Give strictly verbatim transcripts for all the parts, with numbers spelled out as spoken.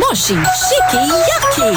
Toshi Shiki Yaki.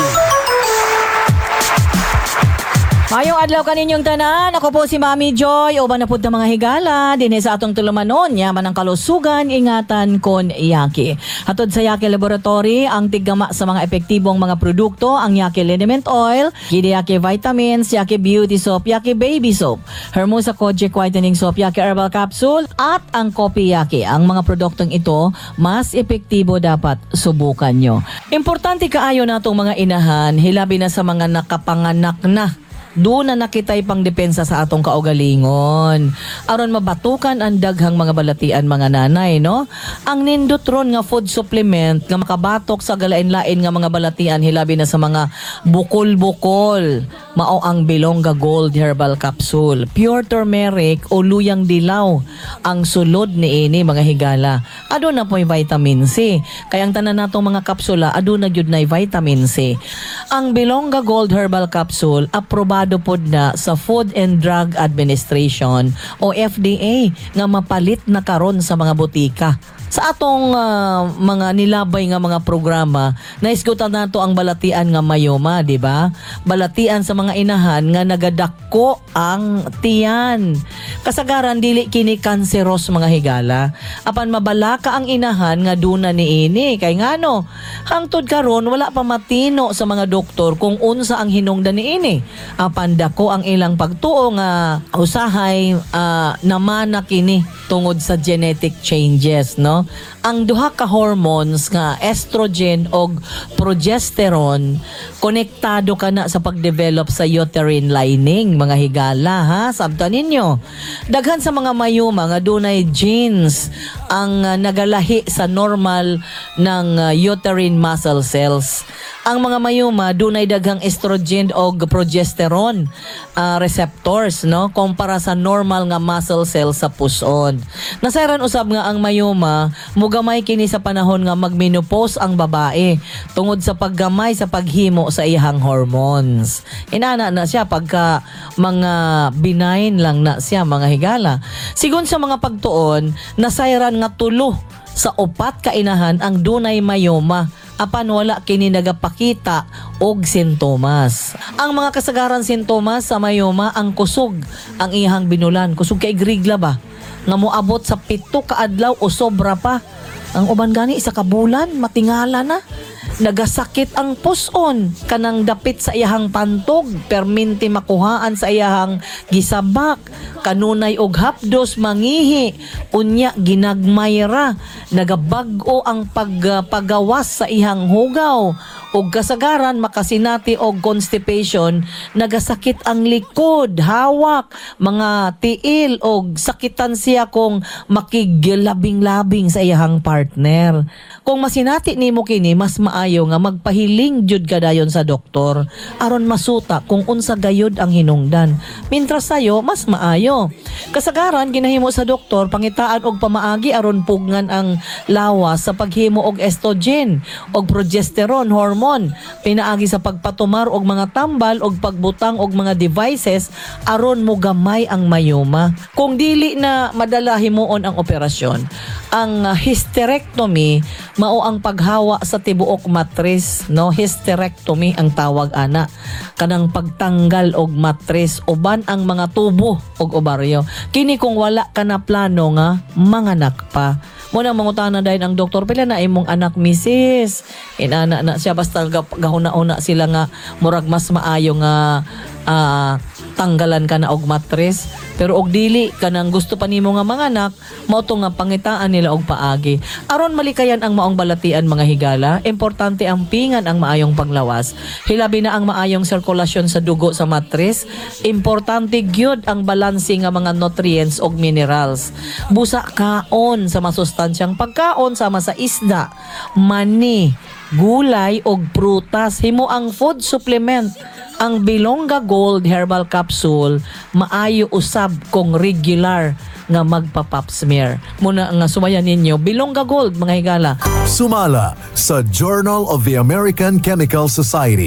Mayong adlaw kaninyong tanan, ako po si Mami Joy, uban na pud mga higala, dinhi sa atong tulumanon, yaman ang kalusugan, ingatan kon Yaki. Hatod sa Yaki Laboratory, ang tiggama sa mga epektibong mga produkto, ang Yaki Liniment Oil, Gidi Yaki Vitamins, Yaki Beauty Soap, Yaki Baby Soap, Hermosa Kojic Whitening Soap, Yaki Herbal Capsule, at ang Kopi Yaki. Ang mga produktong ito, mas epektibo dapat subukan nyo. Importante kaayo natong mga inahan, hilabi na sa mga nakapanganak na. Doon na nakitay pang depensa sa atong kaugalingon. Aron mabatukan ang daghang mga balatian mga nanay, no? Ang nindotron nga food supplement nga makabatok sa galain-lain nga mga balatian hilabi na sa mga bukol-bukol. Mao ang Bilongga Gold Herbal Capsule, pure turmeric o luyang dilaw. Ang sulod ni ini mga higala. Aduna po'y vitamin C. Kaya ang tanan natong mga kapsula aduna gyud nay vitamin C. Ang Bilongga Gold Herbal Capsule aprobado pod na sa Food and Drug Administration o F D A nga mapalit na karon sa mga butika. Sa atong uh, mga nilabay nga mga programa, naisgutan nato ang balatian nga mayoma, di ba? Balatian sa mga inahan nga nagadakko ang tiyan. Kasagaran dili kini kanseros mga higala. Apan mabalaka ang inahan nga duna ni ini kay ngano hangtod karon wala pa matino sa mga doktor kung unsa ang hinungdan ni ini. Apan dako ang ilang pagtuo nga usahay uh, namana kini tungod sa genetic changes, no? Ang duha ka hormones nga estrogen og progesterone konektado kana sa pagdevelop sa uterine lining mga higala ha sabtan ninyo. Daghan sa mga mayuma nga dunay genes ang uh, nagalahi sa normal ng uh, uterine muscle cells. Ang mga mayuma dunay daghang estrogen og progesterone uh, receptors, no, kumpara sa normal nga muscle cells sa puson. Nasayran usab nga ang mayuma mugamay kini sa panahon nga magmenopause ang babae tungod sa paggamay sa paghimo sa iyang hormones. Inana na siya pagka mga benign lang na siya mga higala. Sigon sa mga pagtuon, nasayran nga tulo sa upat ka inahan ang dunay mayoma apan wala kini nagapakita og sintomas. Ang mga kasagaran sintomas sa mayoma ang kusog ang iyang binulan. Kusog kay grigla ba? Nga moabot sa pito ka adlaw o sobra pa. Ang uban gani isa ka bulan matingala na. Nagasakit ang puson kanang dapit sa iyahang pantog perminti makuhaan sa iyahang gisabak kanunay og hapdos mangihi unya ginagmayra nagabag-o ang pagpagawas sa iyang hugaw og kasagaran makasinati og constipation nagasakit ang likod hawak mga tiil og sakitan siya kung makiglabing-labing sa iyang partner. Kung masinati nimo kini mas maayo nga magpahiling jud kadayon sa doktor aron masuta kung unsa gayud ang hinungdan. Mintras sayo mas maayo. Kasagaran ginahimo sa doktor pangitaan og pamaagi aron pugngan ang lawas sa paghimo og estrogen og progesterone hormone pinaagi sa pagpatumar og mga tambal og pagbutang og mga devices aron mo gamay ang mayoma. Kung dili na madala himuon ang operasyon, ang uh, hysterectomy mao ang paghawa sa tibuok matris, no? Hysterectomy ang tawag ana. Kanang pagtanggal og matris uban ang mga tubo og obaryo. Kini kung wala ka na plano nga manganak pa. Muna mangutana dahil ang doktor pila na imong anak misis. Inana na siya basta gahuna-una sila nga murag mas maayo nga uh, tanggalan ka na og matris. Pero og dili kanang gusto pa nimo nga manganak, mao to nga pangitaan nila og paagi. Aron malikayan ang maong balatian mga higala, importante ang pingan ang maayong panglawas. Hilabi na ang maayong sirkulasyon sa dugo sa matris, importante gyud ang balanse nga mga nutrients og minerals. Busa kaon sa masustansyang pagkaon sama sa isda, mani, gulay og prutas, himo ang food supplement. Ang Bilongga Gold Herbal Capsule maayo usab kung regular nga magpa-pap smear. Muna nga sumayan ninyo Bilongga Gold mga higala. Sumala sa Journal of the American Chemical Society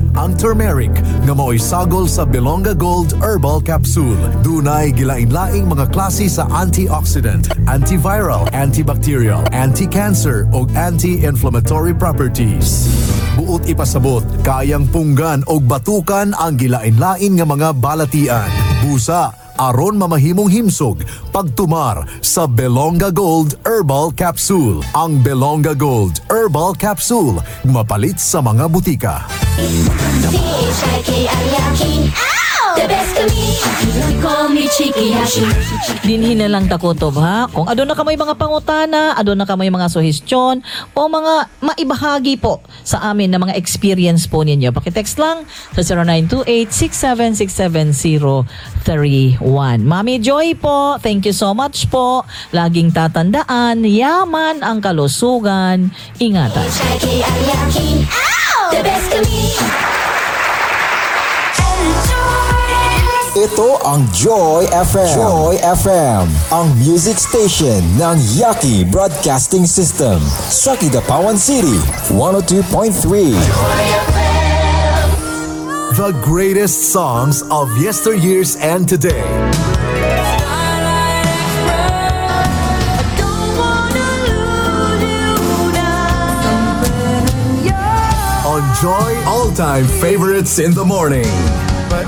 ang turmeric nga mao'y sagol sa Belonga Gold Herbal Capsule. Dunay gilain-laing mga klase sa antioxidant, antiviral, antibacterial, anti-cancer ug anti-inflammatory properties. Buot ipasabot, kayang punggan og batukan ang gilain-lain nga mga balatian. Busa aron mamahimong himsog pagtumar sa Belonga Gold Herbal Capsule. Ang Belonga Gold Herbal Capsule mapalit sa mga butika. The best to me, call me Chiki Hashi. Dinhin na lang takutob ha. Kung adon na kamay mga pangutana, adon na kamay mga suhestyon o mga maibahagi po sa amin na mga experience po ninyo. Pakitext lang sa zero nine two eight, six seven six seven zero three one. Mami Joy po, thank you so much po. Laging tatandaan, yaman ang kalusugan. Ingatan. Chiki Hashi. The best to me. Ito ang Joy F M. Joy F M, ang music station ng Yaki Broadcasting System sa Kidapawan City, one oh two point three. The greatest songs of yesteryears and today. On Joy All-Time Favorites in the Morning.